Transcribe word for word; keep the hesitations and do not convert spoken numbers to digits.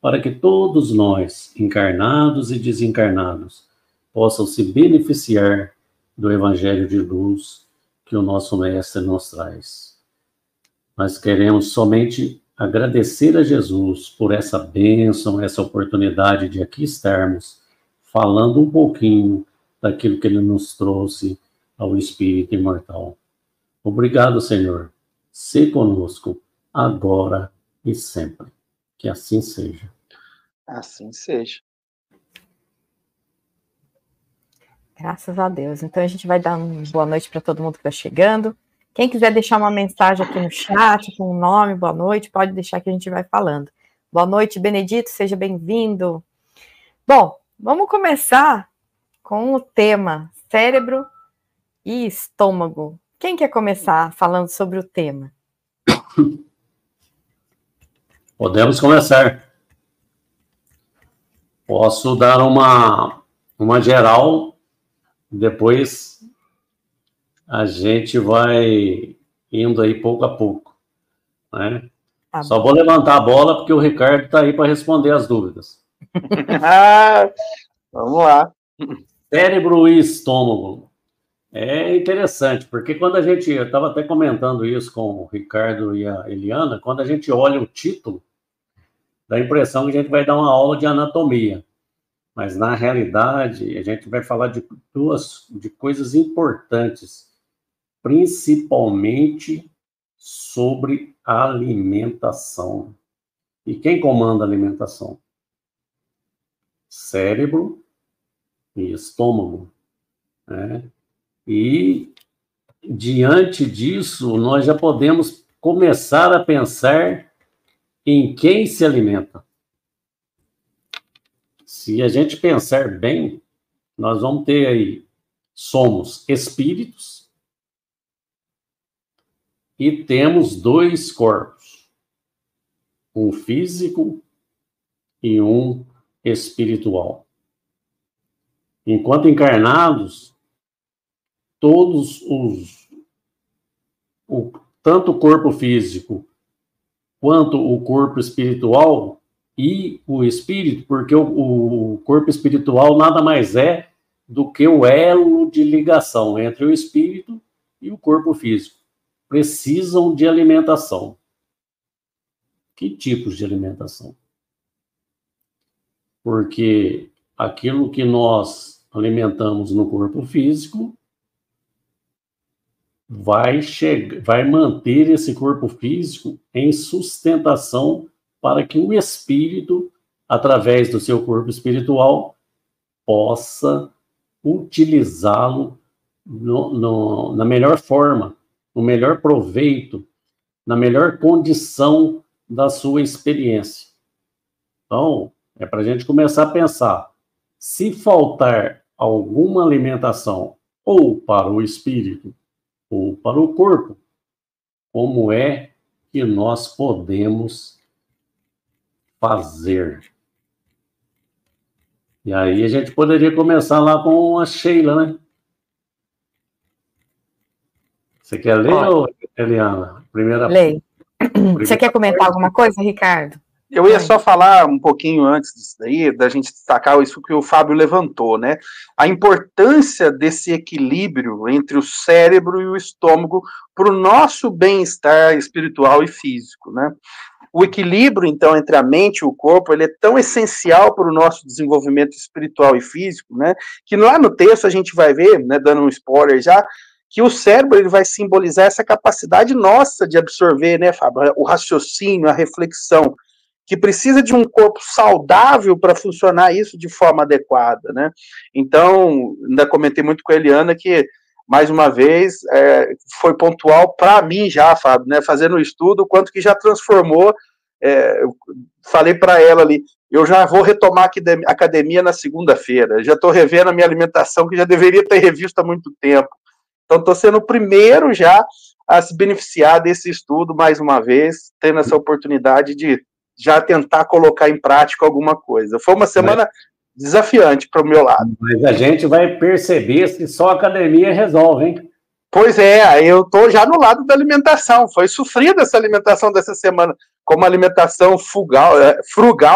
para que todos nós, encarnados e desencarnados, possam se beneficiar do Evangelho de luz que o nosso Mestre nos traz. Nós queremos somente agradecer a Jesus por essa bênção, essa oportunidade de aqui estarmos falando um pouquinho daquilo que Ele nos trouxe ao Espírito Imortal. Obrigado, Senhor. Se conosco, agora e sempre. Que assim seja. Assim seja. Graças a Deus. Então a gente vai dar uma boa noite para todo mundo que está chegando. Quem quiser deixar uma mensagem aqui no chat, com um nome, boa noite, pode deixar que a gente vai falando. Boa noite, Benedito, seja bem-vindo. Bom, vamos começar com o tema cérebro e estômago. Quem quer começar falando sobre o tema? Podemos começar. Posso dar uma, uma geral, depois a gente vai indo aí pouco a pouco, né? Tá. Só vou levantar a bola porque o Ricardo está aí para responder as dúvidas. ah, vamos lá. Cérebro e estômago. É interessante, porque quando a gente... Eu estava até comentando isso com o Ricardo e a Eliana, quando a gente olha o título, dá a impressão que a gente vai dar uma aula de anatomia. Mas, na realidade, a gente vai falar de duas de coisas importantes, principalmente sobre a alimentação. E quem comanda a alimentação? Cérebro e estômago, né? E, diante disso, nós já podemos começar a pensar em quem se alimenta. Se a gente pensar bem, nós vamos ter aí, somos espíritos e temos dois corpos, um físico e um espiritual. Enquanto encarnados, todos os, o, tanto o corpo físico quanto o corpo espiritual e o espírito, porque o, o corpo espiritual nada mais é do que o elo de ligação entre o espírito e o corpo físico. Precisam de alimentação. Que tipos de alimentação? Porque aquilo que nós alimentamos no corpo físico vai, chegar, vai manter esse corpo físico em sustentação para que o espírito, através do seu corpo espiritual, possa utilizá-lo no, no, na melhor forma, no melhor proveito, na melhor condição da sua experiência. Então, é para a gente começar a pensar, se faltar alguma alimentação ou para o espírito ou para o corpo, como é que nós podemos fazer? E aí a gente poderia começar lá com a Sheila, né? Você quer ler, ou, Eliana? Primeira... Lei. Primeira... Você quer comentar alguma coisa, Ricardo? Eu ia só falar um pouquinho antes disso daí, da gente destacar isso que o Fábio levantou, né? A importância desse equilíbrio entre o cérebro e o estômago para o nosso bem-estar espiritual e físico, né? O equilíbrio, então, entre a mente e o corpo, ele é tão essencial para o nosso desenvolvimento espiritual e físico, né? Que lá no texto a gente vai ver, né, dando um spoiler já, que o cérebro ele vai simbolizar essa capacidade nossa de absorver, né, Fábio? O raciocínio, a reflexão, que precisa de um corpo saudável para funcionar isso de forma adequada, né? Então, ainda comentei muito com a Eliana que, mais uma vez, é, foi pontual para mim já, Fábio, né? Fazendo o estudo, o quanto que já transformou. É, eu falei para ela ali, eu já vou retomar a academia na segunda-feira, já estou revendo a minha alimentação, que já deveria ter revisto há muito tempo. Então, estou sendo o primeiro já a se beneficiar desse estudo, mais uma vez, tendo essa oportunidade de já tentar colocar em prática alguma coisa. Foi uma semana mas, desafiante para o meu lado. Mas a gente vai perceber se só a academia resolve, hein? Pois é, eu estou já no lado da alimentação. Foi sofrida essa alimentação dessa semana, como alimentação frugal, frugal